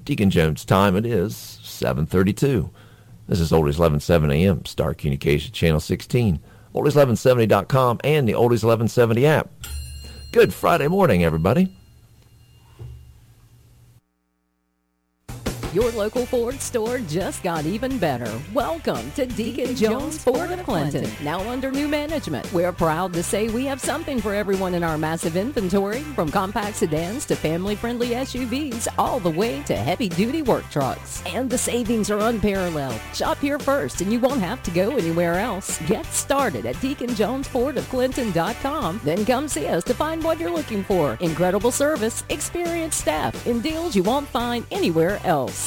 Deacon Jones time, it is 7:32. This is Oldies 1170 AM, Star Communications Channel 16, oldies1170.com, and the Oldies 1170 app. Good Friday morning, everybody. Your local Ford store just got even better. Welcome to Deacon Jones Ford of Clinton. Now under new management, we're proud to say we have something for everyone in our massive inventory, from compact sedans to family-friendly SUVs, all the way to heavy-duty work trucks. And the savings are unparalleled. Shop here first and you won't have to go anywhere else. Get started at DeaconJonesFordOfClinton.com. Then come see us to find what you're looking for. Incredible service, experienced staff, and deals you won't find anywhere else.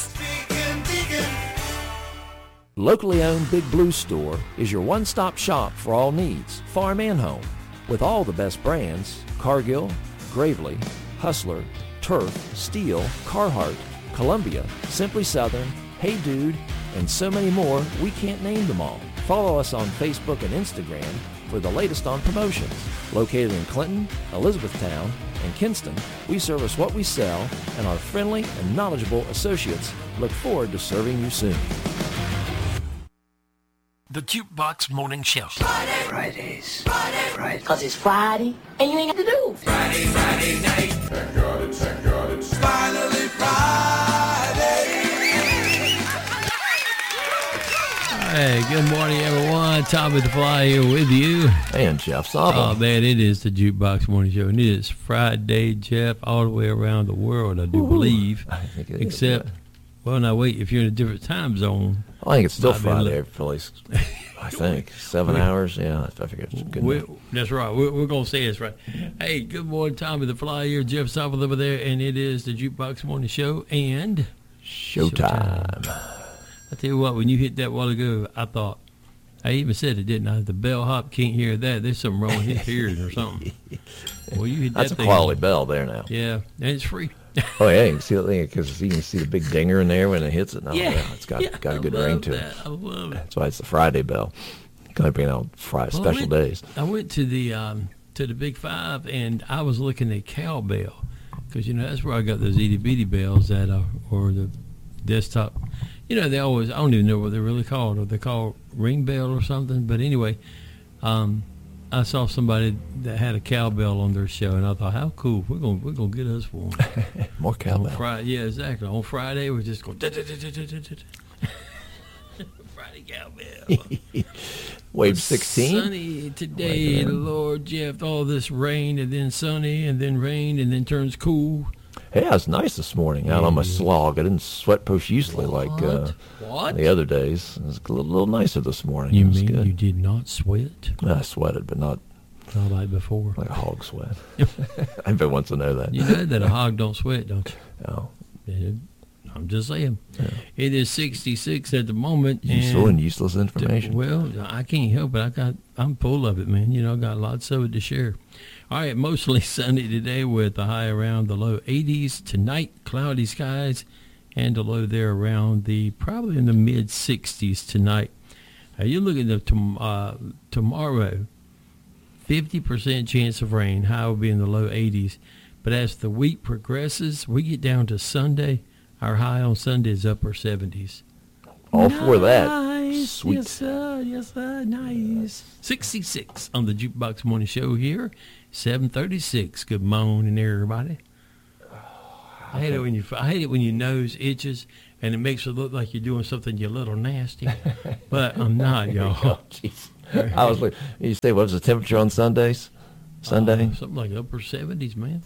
Locally owned Big Blue Store is your one-stop shop for all needs, farm and home. With all the best brands, Cargill, Gravely, Hustler, Turf, Steel, Carhartt, Columbia, Simply Southern, Hey Dude, and so many more, we can't name them all. Follow us on Facebook and Instagram for the latest on promotions. Located in Clinton, Elizabethtown, and Kinston, we service what we sell, and our friendly and knowledgeable associates look forward to serving you soon. The Jukebox Morning Show. Fridays. Because it's Friday, and you ain't got to do. Friday night. Thank God it's finally Friday. Hey, good morning, everyone. Tommy the Fly here with you. And Jeff Saba. Oh, man, it is the Jukebox Morning Show, and it is Friday, Jeff, all the way around the world, I do believe. I think it Except, is. well, now, wait, if you're in a different time zone. I think it's still might be Friday every place. I think 7 hours. Yeah, I figure it's good. That's right. We're going to say this right. Hey, good morning, Tommy the Fly here, Jeff Saba over there, and it is the Jukebox Morning Show and Showtime. I tell you what, when you hit that while ago, I thought, I even said it, didn't I? The bellhop can't hear that. There's something wrong with his hearing or something. Well, you hit That's that a thing. quality bell there now. Yeah, and it's free. Oh, yeah, you can see that thing because you can see the big dinger in there when it hits it. Oh, Yeah. It's got a good I ring love to that. it. I love it. That's why it's the Friday bell. Going to bring out special days. I went to the Big Five, and I was looking at cowbell because, that's where I got those itty-bitty bells that or the desktop. They always, I don't even know what they're really called. Are they called ring bell or something? But anyway, I saw somebody that had a cowbell on their show, and I thought, how cool. We're gonna get us one. More cowbell. On Friday, yeah, exactly. On Friday, we're just going Friday cowbell. Wave 16. Sunny today, Lord Jeff. All this rain, and then sunny, and then rain, and then turns cool. Hey, it was nice this morning out on my slog. I didn't sweat profusely like the other days. It was a little nicer this morning. You it was mean good. you did not sweat? I sweated, but not like before. like a hog sweat. Everybody wants to know that. You know that a hog don't sweat, don't you? Oh. I'm just saying. Yeah. It is 66 at the moment. Useful and useless information. Well, I can't help it. I'm full of it, man. I got lots of it to share. All right, mostly sunny today with a high around the low 80s. Tonight, cloudy skies and a low there around probably in the mid 60s tonight. You're looking at tomorrow, 50% chance of rain. High will be in the low 80s. But as the week progresses, we get down to Sunday. Our high on Sunday is upper 70s. All for that. Nice. Sweet. Yes, sir. Nice. 66 on the Jukebox Morning Show here. 7:36. Good morning, everybody. I hate it when your nose itches and it makes it look like you're doing something you're a little nasty, but I'm not, y'all. Oh, jeez. I was like, you say what was the temperature on Sundays? Sunday? Something like upper 70s, man.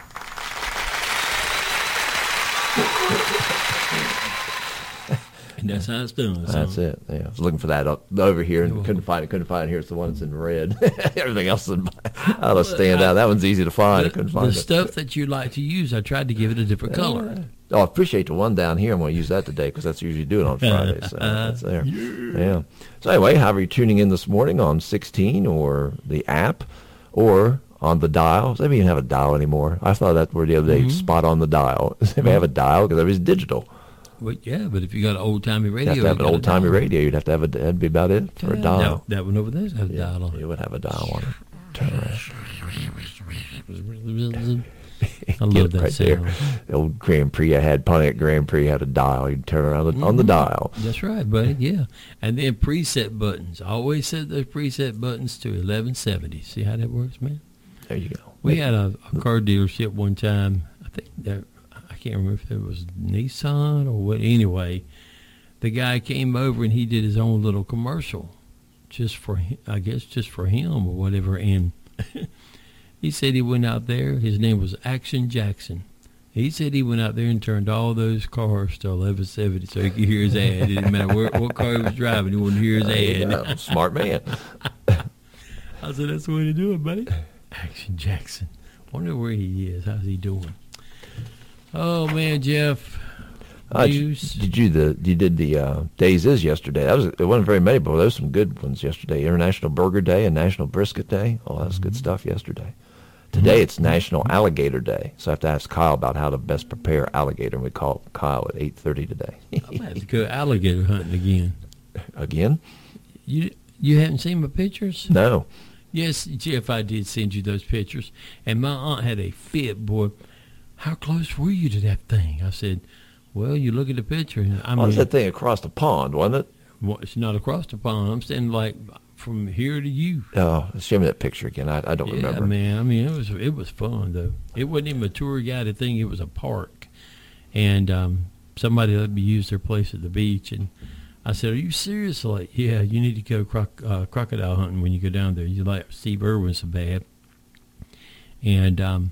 And that's how it's done. That's it. Yeah, I was looking for that over here and couldn't find it. Here, it's the one that's in red. Everything else is out of stand out. That one's easy to find. I couldn't find it. The stuff that you like to use, I tried to give it a different color. Oh, I appreciate the one down here. I'm going to use that today because that's usually do it on Fridays. So that's there. Yeah. So anyway, however you're tuning in this morning on 16 or the app or on the dial. They don't even have a dial anymore. I thought that word the other day, spot on the dial. They have a dial because everybody's digital. Well, yeah, but if you got an old-timey radio... You have to have an old-timey radio. You'd have to have that'd be about it for a dial. No, that one over there has a dial on it. You would have a dial on it. Turn around. I love that right sound. there. The old Grand Prix I had, Pontiac Grand Prix, had a dial. You'd turn around on the dial. That's right, buddy. Yeah. And then preset buttons. I always set those preset buttons to 1170. See how that works, man? There you go. We had a car dealership one time. I think I can't remember if it was Nissan or what. Anyway, the guy came over and he did his own little commercial, just for him or whatever. And he said he went out there. His name was Action Jackson. He said he went out there and turned all those cars to 1170 so he could hear his ad. It didn't matter what car he was driving, he wanted to hear his ad. Yeah, smart man. I said, that's the way to do it, buddy. Action Jackson. Wonder where he is. How's he doing? Oh, man, Jeff. You did the Days Is yesterday. It wasn't very many, but there was some good ones yesterday. International Burger Day and National Brisket Day. Oh, that was good stuff yesterday. Today it's National Alligator Day, so I have to ask Kyle about how to best prepare alligator, and we call Kyle at 8:30 today. I'm going to have to go alligator hunting again. Again? You haven't seen my pictures? No. Yes, Jeff, I did send you those pictures, and my aunt had a fit, boy. How close were you to that thing? I said, well, you look at the picture. And was that thing across the pond, wasn't it? Well, it's not across the pond. I'm standing like from here to you. Oh, show me that picture again. I don't remember. Yeah, man. I mean, it was fun, though. It wasn't even a tour guided thing. It was a park. And somebody let me use their place at the beach. And I said, are you serious? Like, yeah, you need to go crocodile hunting when you go down there. You like Steve Irwin so bad. And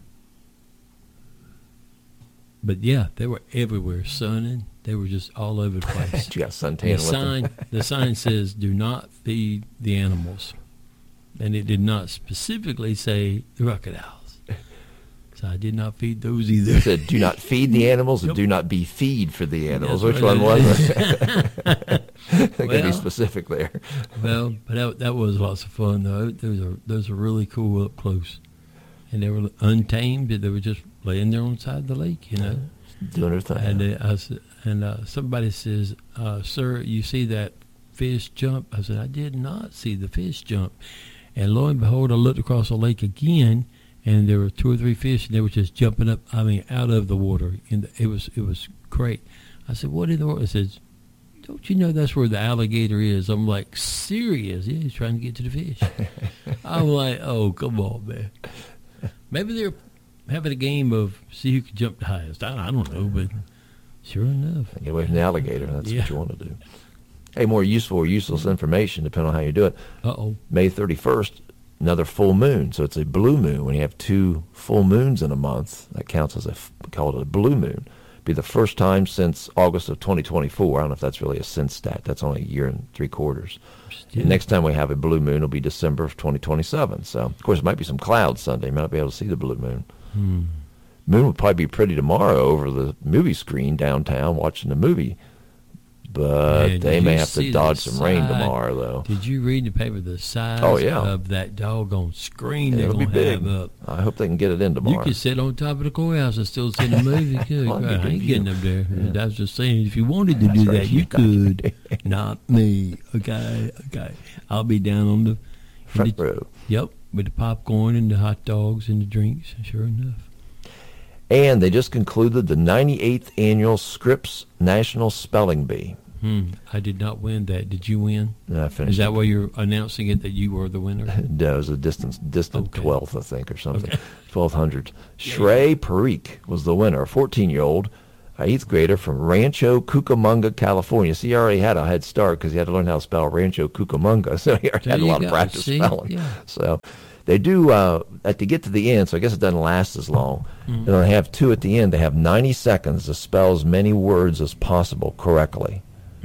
but yeah, they were everywhere, sunning. They were just all over the place. You got suntan. The sign says, "Do not feed the animals," and it did not specifically say the crocodiles. So I did not feed those either. It said, "Do not feed the animals," and "Do not be feed for the animals." Which one was it? They could be specific there. Well, but that was lots of fun though. Those are really cool up close, and they were untamed. They were just laying there on the side of the lake, you know. Doing her thing. And somebody says, sir, you see that fish jump? I said, I did not see the fish jump. And lo and behold, I looked across the lake again, and there were 2 or 3 fish, and they were just jumping up, out of the water. And it was great. I said, what in the world? I said, don't you know that's where the alligator is? I'm like, serious? Yeah, he's trying to get to the fish. I'm like, oh, come on, man. Maybe they're having a game of see who can jump the highest. I don't know, but sure enough. Get away from the alligator. That's what you want to do. Hey, more useful or useless information, depending on how you do it. Uh-oh. May 31st, another full moon. So it's a blue moon. When you have 2 full moons in a month, that counts as we call it a blue moon. Be the first time since August of 2024. I don't know if that's really a sense stat. That's only a year and 3 quarters. Yeah. Next time we have a blue moon will be December of 2027. So, of course, it might be some clouds Sunday. You might not be able to see the blue moon. Moon will probably be pretty tomorrow over the movie screen downtown watching the movie. But man, they may have to dodge some rain tomorrow, though. Did you read in the paper the size of that doggone screen they're going to have up? I hope they can get it in tomorrow. You could sit on top of the courthouse and still see the movie. Well, I ain't getting up there. Yeah. I was just saying, if you wanted to do that, you could. Not me. Okay. I'll be down on the front row. Yep, with the popcorn and the hot dogs and the drinks, sure enough. And they just concluded the 98th annual Scripps National Spelling Bee. I did not win that. Did you win? No, I finished. Is that why you're announcing it that you were the winner? No, it was a distant 12th, I think, or something. 1200. Shrey Parikh was the winner, a 14-year-old, 8th grader from Rancho Cucamonga, California. See, he already had a head start because he had to learn how to spell Rancho Cucamonga, so he already had a lot of practice spelling. Yeah. So they do, to get to the end, so I guess it doesn't last as long. And they have 2 at the end. They have 90 seconds to spell as many words as possible correctly.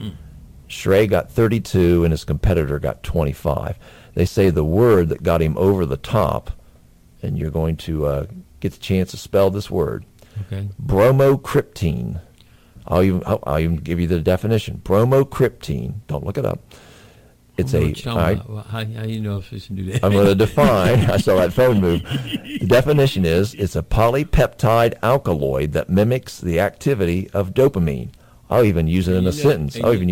Shrey got 32 and his competitor got 25. They say the word that got him over the top, and you're going to get the chance to spell this word. Okay. Bromocriptine. I'll even give you the definition. Bromocriptine. Don't look it up. It's how you know if you can do that? I'm going to define. I saw that phone move. The definition is it's a polypeptide alkaloid that mimics the activity of dopamine. I'll even use it in a sentence.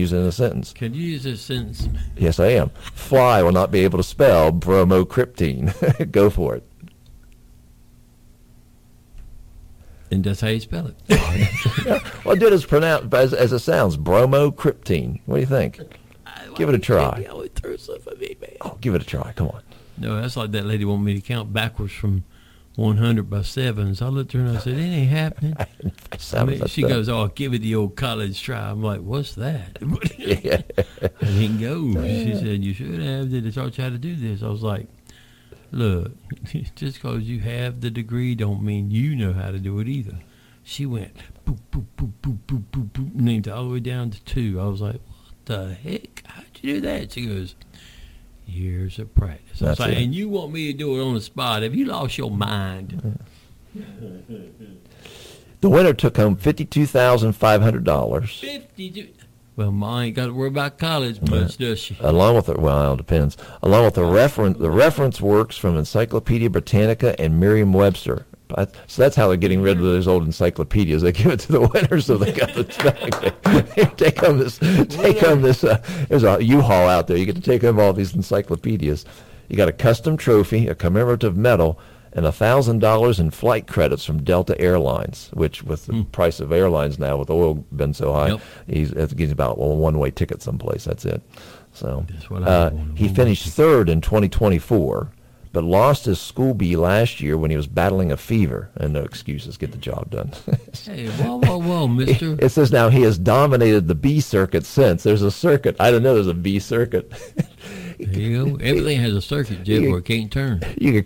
Can you use a sentence? Yes, I am. Fly will not be able to spell bromocriptine. Go for it. And that's how you spell it. Well, do it as pronounced as it sounds. Bromocryptine. What do you think? Give it a try. Oh, give it a try. Come on. No, that's like that lady wanted me to count backwards from 100 by 7. So I looked at her and I said, it ain't happening. She goes, oh, give it the old college try. I'm like, what's that? I didn't go. She said, you should have. They taught you how to do this. I was like, look, just because you have the degree don't mean you know how to do it either. She went, boop, boop, boop, boop, boop, boop, boop, named it all the way down to 2. I was like, what the heck? How'd you do that? She goes, years of practice. I was like, and you want me to do it on the spot? Have you lost your mind? The winner took home $52,500. 52. Well, Ma ain't got to worry about college much, does she? Along with it depends. Along with the reference works from Encyclopedia Britannica and Merriam-Webster. So that's how they're getting rid of those old encyclopedias. They give it to the winner, so they got the spelling. Take home this. There's a U-Haul out there. You get to take home all these encyclopedias. You got a custom trophy, a commemorative medal, and $1,000 in flight credits from Delta Airlines, which with the price of airlines now, with oil been so high, he's about a one-way ticket someplace. That's it. So he finished third in 2024. But lost his school B last year when he was battling a fever. And no excuses, get the job done. Hey, whoa, mister. It says now he has dominated the B circuit since. There's a circuit. I don't know there's a B circuit. There you go. Everything has a circuit, Jim, where it can't turn.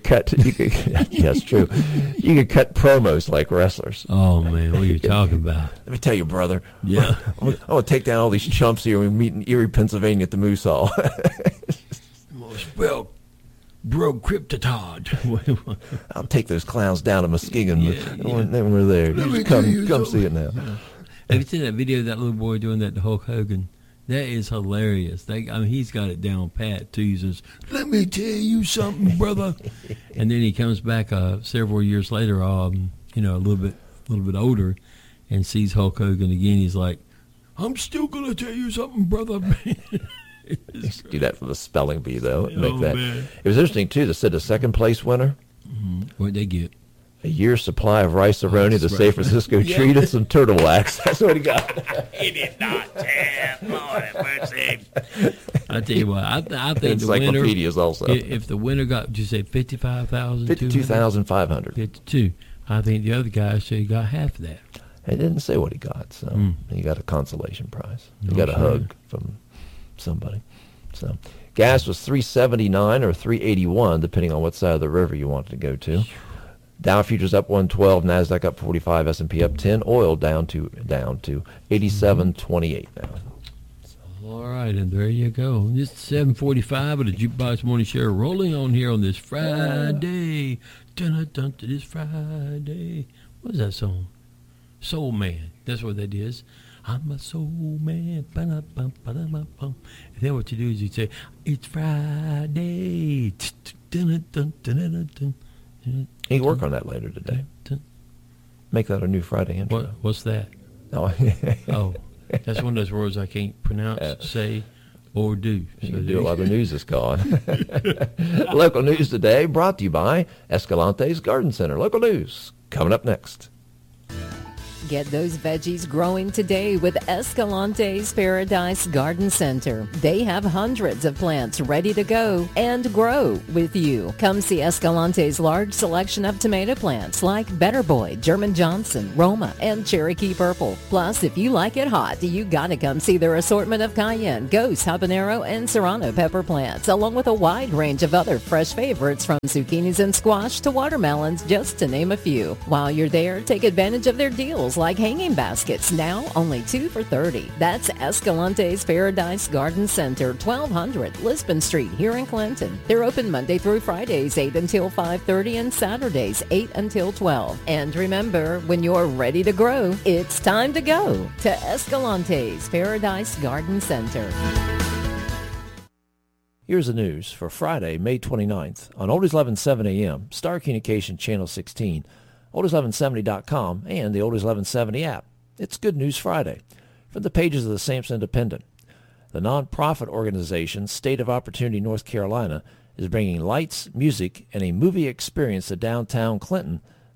That's true. You could cut promos like wrestlers. Oh, man, what are you talking about? Let me tell you, brother. Yeah. I'm going to take down all these chumps here when we meet in Erie, Pennsylvania at the Moose Hall. Well, bro, Cryptotod. I'll take those clowns down to Muskegon when we're there. Come see it now. Have you seen that video of that little boy doing that to Hulk Hogan? That is hilarious. He's got it down pat, too. He says, let me tell you something, brother. And then he comes back several years later, a little bit older, and sees Hulk Hogan again. He's like, I'm still going to tell you something, brother. Do that for the spelling bee, though. Man. It was interesting, too. They said the second place winner. What'd they get? A year's supply of rice-a-roni, the San Francisco treat, and some turtle wax. That's what he got. He did not tell. Lord have mercy. I tell you what, I think the winner. Encyclopedias also. If the winner got, did you say 55,000? 52,500. 52. I think the other guy said he got half of that. He didn't say what he got, so he got a consolation prize. He got a hug from somebody. So gas was $3.79 or $3.81, depending on what side of the river you wanted to go to. Dow futures up 112, Nasdaq up 45, S&P up 10, oil down to 87.28 now. All right, and there you go. It's 7:45 with the Jukebox Morning Show rolling on here on this Friday. Dun-dun-dun, this Friday. What is that song? Soul Man. That's what that is. I'm a soul man. And then what you do is you say, it's Friday. You can work on that later today. Make that a new Friday intro. What's that? Oh, that's one of those words I can't pronounce, say, or do. You can do a lot of news is gone. Local news today brought to you by Escalante's Garden Center. Local news coming up next. Get those veggies growing today with Escalante's Paradise Garden Center. They have hundreds of plants ready to go and grow with you. Come see Escalante's large selection of tomato plants like Better Boy, German Johnson, Roma, and Cherokee Purple. Plus, if you like it hot, you gotta come see their assortment of cayenne, ghost, habanero, and serrano pepper plants, along with a wide range of other fresh favorites from zucchinis and squash to watermelons, just to name a few. While you're there, take advantage of their deals like hanging baskets, now only 2 for $30. That's Escalante's Paradise Garden Center, 1200 Lisbon Street here in Clinton. They're open Monday through Fridays, 8 until 5:30, and Saturdays, 8 until 12. And remember, when you're ready to grow, it's time to go to Escalante's Paradise Garden Center. Here's the news for Friday, May 29th on Oldies 1170 AM, Star Communication Channel 16, Oldies1170.com, and the Oldies 1170 app. It's Good News Friday from the pages of the Sampson Independent. The nonprofit organization State of Opportunity North Carolina is bringing lights, music, and a movie experience to downtown Clinton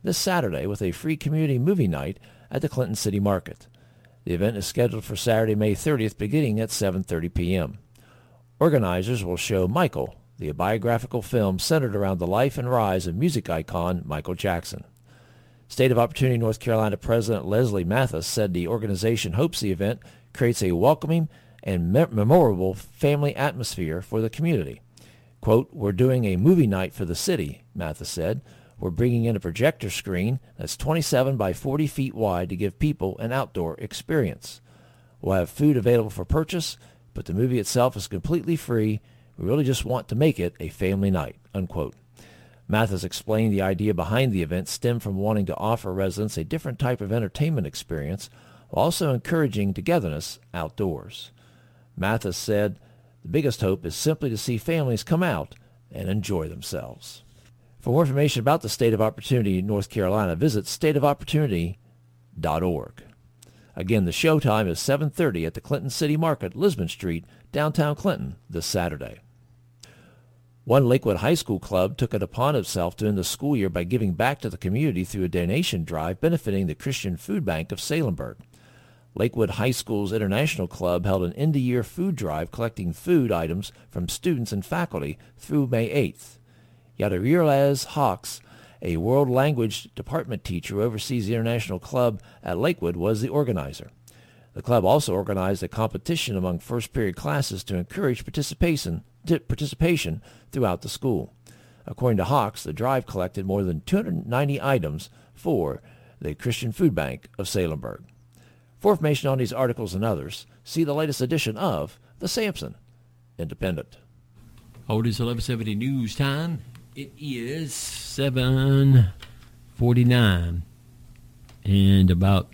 this Saturday with a free community movie night at the Clinton City Market. The event is scheduled for Saturday, May 30th, beginning at 7:30 p.m. Organizers will show Michael, the biographical film centered around the life and rise of music icon Michael Jackson. State of Opportunity North Carolina President Leslie Mathis said the organization hopes the event creates a welcoming and memorable family atmosphere for the community. Quote, "We're doing a movie night for the city," Mathis said. "We're bringing in a projector screen that's 27 by 40 feet wide to give people an outdoor experience. We'll have food available for purchase, but the movie itself is completely free. We really just want to make it a family night," unquote. Mathis explained the idea behind the event stemmed from wanting to offer residents a different type of entertainment experience while also encouraging togetherness outdoors. Mathis said, "The biggest hope is simply to see families come out and enjoy themselves." For more information about the State of Opportunity in North Carolina, visit stateofopportunity.org. Again, the show time is 7:30 at the Clinton City Market, Lisbon Street, downtown Clinton, this Saturday. One Lakewood High School club took it upon itself to end the school year by giving back to the community through a donation drive benefiting the Christian Food Bank of Salemburg. Lakewood High School's International Club held an end-of-year food drive collecting food items from students and faculty through May 8th. Yadirilas Hawks, a world language department teacher who oversees the International Club at Lakewood, was the organizer. The club also organized a competition among first-period classes to encourage participation throughout the school. According to Hawks, the drive collected more than 290 items for the Christian Food Bank of Salemburg. For information on these articles and others, see the latest edition of the Sampson Independent. Oldies 1170 news time. It is 7:49 and about,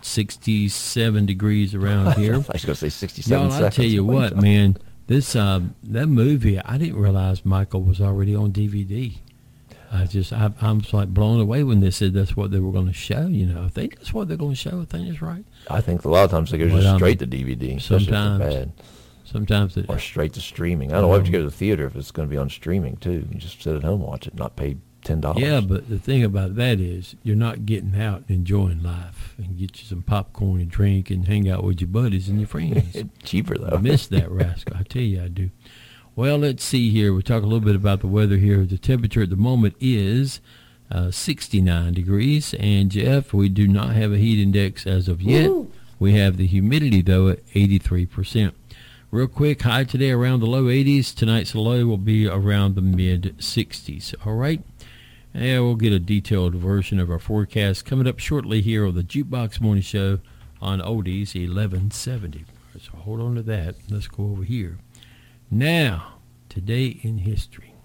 67 degrees around here. I was going to say 67 Y'all, seconds. I'll tell you what, man, this that movie, I didn't realize Michael was already on DVD. I'm just like blown away when they said that's what they were going to show. I think that's what they're going to show. I think that's right. I think a lot of times they go just straight to DVD. Sometimes or straight to streaming. I don't know why you go to the theater if it's going to be on streaming too. You just sit at home and watch it, not pay $10. Yeah, but the thing about that is you're not getting out and enjoying life and get you some popcorn and drink and hang out with your buddies and your friends. Cheaper though. I miss that rascal. I tell you, I do. Well, let's see here. We'll talk a little bit about the weather here. The temperature at the moment is 69 degrees. And, Jeff, we do not have a heat index as of yet. Woo! We have the humidity, though, at 83%. Real quick, high today around the low 80s. Tonight's low will be around the mid-60s. All right? And we'll get a detailed version of our forecast coming up shortly here on the Jukebox Morning Show on Oldies 1170. So hold on to that. Let's go over here. Now, today in history.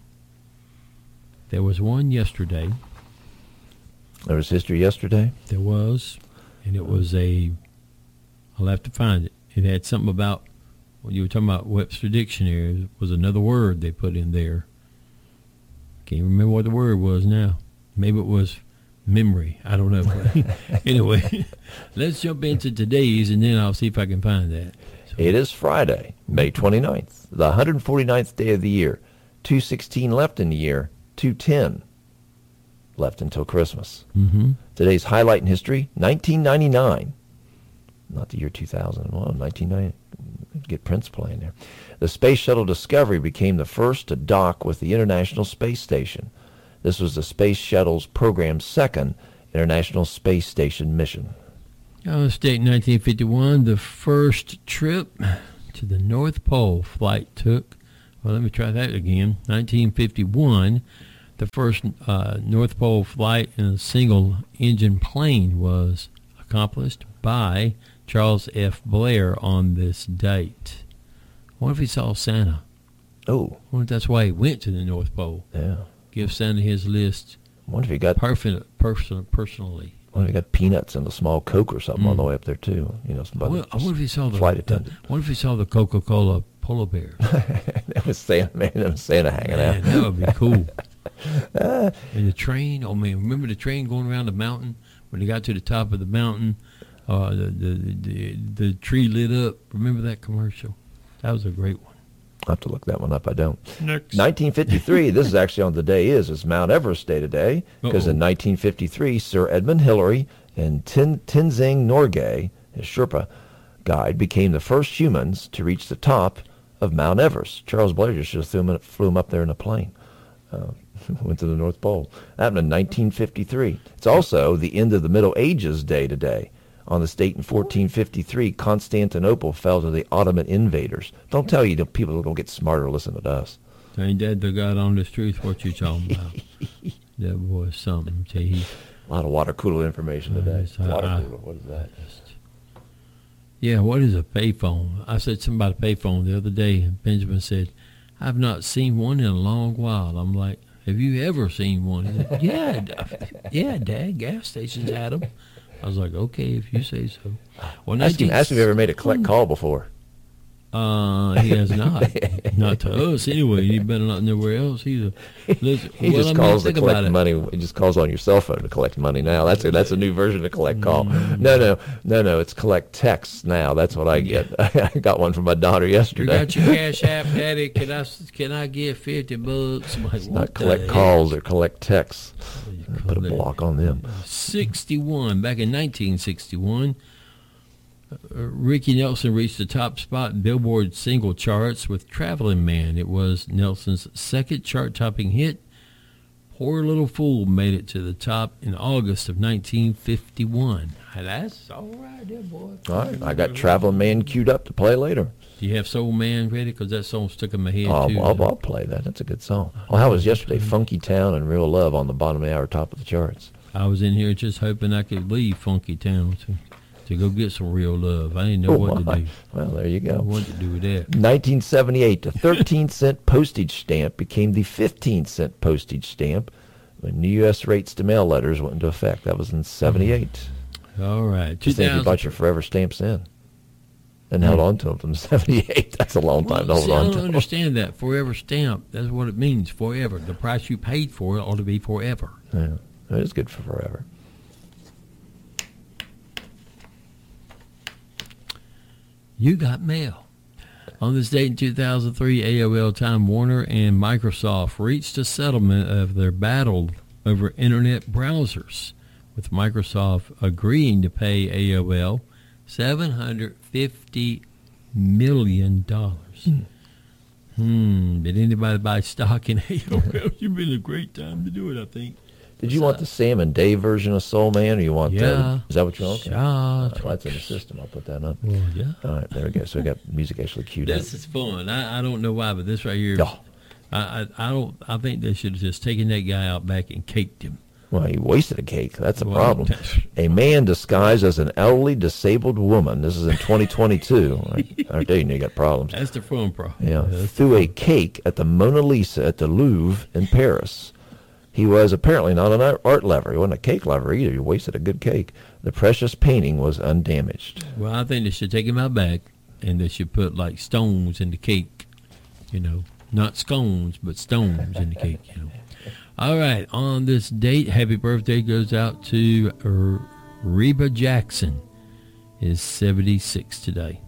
There was one yesterday. There was history yesterday? There was. And it was I'll have to find it. It had something about, when you were talking about Webster Dictionary, it was another word they put in there. Can't remember what the word was now. Maybe it was memory. I don't know. Anyway, let's jump into today's, and then I'll see if I can find that. So, it is Friday, May 29th, the 149th day of the year. 2:16 left in the year, 2:10 left until Christmas. Mm-hmm. Today's highlight in history, 1999. Not the year 2000. Well, 1990. Get Prince playing there. The Space Shuttle Discovery became the first to dock with the International Space Station. This was the Space Shuttle's program's second International Space Station mission. State 1951, the first trip to the North Pole flight took, well, let me try that again. 1951, the first North Pole flight in a single-engine plane was accomplished by Charles F. Blair on this date. I wonder if he saw Santa. Oh. I wonder if that's why he went to the North Pole. Yeah. Give Santa his list. I wonder if he got personally. I wonder if he got peanuts and a small Coke or something on the way up there too. I wonder if he saw the flight attendant. I wonder if he saw the Coca-Cola polar bears. That was Santa hanging out. That would be cool. And the train. Oh man, remember the train going around the mountain when they got to the top of the mountain? The tree lit up. Remember that commercial? That was a great one. I'll have to look that one up. I don't. Next. 1953, this is actually on the day is Mount Everest Day today, because in 1953, Sir Edmund Hillary and Tenzing Norgay, his Sherpa guide, became the first humans to reach the top of Mount Everest. Charles Blair just flew him up there in a plane. Went to the North Pole. That happened in 1953. It's also the end of the Middle Ages Day today. On this date in 1453, Constantinople fell to the Ottoman invaders. Don't tell you that people don't get smarter listening to us. Ain't that the God on this truth? What you talking about? That boy's something. See, a lot of water cooler information today. Water cooler, what is that? Yeah, what is a payphone? I said something about a payphone the other day, and Benjamin said, I've not seen one in a long while. I'm like, have you ever seen one? He said, yeah, Dad, gas stations had them. I was like, okay, if you say so. Well, ask him if he ever made a collect call before. He has not. Not to us, anyway. He better not nowhere else either. Listen, he just calls to collect money. He just calls on your cell phone to collect money now. That's a new version of collect call. No. It's collect text now. That's what I get. I got one from my daughter yesterday. You got your Cash App, Daddy? Can I get $50? Like, it's not collect calls or collect texts. Put a block on them. 61. Back in 1961. Ricky Nelson reached the top spot in Billboard single charts with Traveling Man. It was Nelson's second chart-topping hit. Poor Little Fool made it to the top in August of 1951. That's all right there, boy. All right, I got Traveling Man queued up to play later. Do you have Soul Man ready? Because that song stuck in my head, too. I'll play that. That's a good song. Well, how was yesterday? Funky Town and Real Love on the bottom of the hour, top of the charts. I was in here just hoping I could leave Funky Town to go get some real love. I didn't know what to do. Well, there you go. What to do with that. 1978, the 13-cent postage stamp became the 15-cent postage stamp when new U.S. rates to mail letters went into effect. That was in 78. All right. Just think you bought your forever stamps in and held on to them from 78. That's a long time to hold on to. I don't understand that. Forever stamp, that's what it means, forever. The price you paid for it ought to be forever. Yeah, it is good for forever. You got mail. On this date in 2003, AOL, Time Warner, and Microsoft reached a settlement of their battle over Internet browsers, with Microsoft agreeing to pay AOL $750 million. Did anybody buy stock in AOL? You've been a great time to do it, I think. Did you want the Sam and Dave version of Soul Man, or you want the... Is that what you want? Okay. Well, that's in the system. I'll put that up. Well, yeah. All right, there we go. So we got music actually queued up. This is fun. I don't know why, but this right here, I think they should have just taken that guy out back and caked him. Well, he wasted a cake. That's a problem. A man disguised as an elderly disabled woman. This is in 2022. I tell you got problems. That's the fun problem. Yeah, threw a cake at the Mona Lisa at the Louvre in Paris. He was apparently not an art lover. He wasn't a cake lover either. He wasted a good cake. The precious painting was undamaged. Well, I think they should take him out back, and they should put, like, stones in the cake. You know, not scones, but stones in the cake, you know. All right, on this date, happy birthday goes out to Reba Jackson. Is 76 today.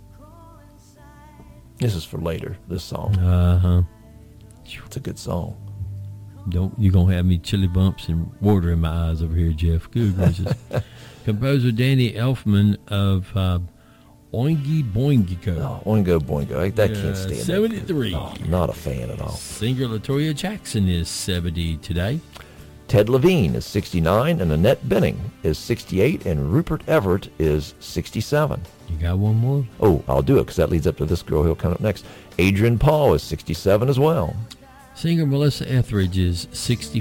This is for later, this song. Uh-huh. It's a good song. You're going to have me chili bumps and water in my eyes over here, Jeff. Good gracious. Composer Danny Elfman of Oingo Boingo. Oh, Oingo Boingo. That can't stand it. 73. Oh, not a fan at all. Singer LaToya Jackson is 70 today. Ted Levine is 69, and Annette Bening is 68, and Rupert Everett is 67. You got one more? Oh, I'll do it because that leads up to this girl who'll come up next. Adrian Paul is 67 as well. Singer Melissa Etheridge is 60.